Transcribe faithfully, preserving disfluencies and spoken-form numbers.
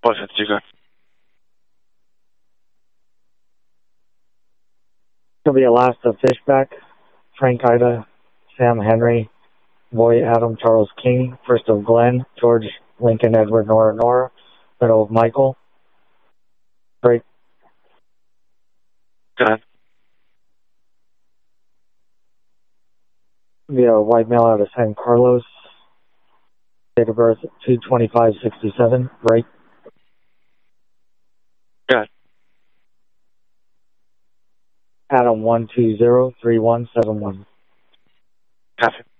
Bullshit, you go. It'll be Alaska Fishback, Frank Ida, Sam Henry, Boy Adam Charles King, first of Glenn, George Lincoln Edward Nora Nora, middle of Michael. Break. Go ahead. Via white male out of San Carlos. Date of birth two twenty-five sixty-seven. Break. Go ahead. Adam one two zero three one seven one. Copy.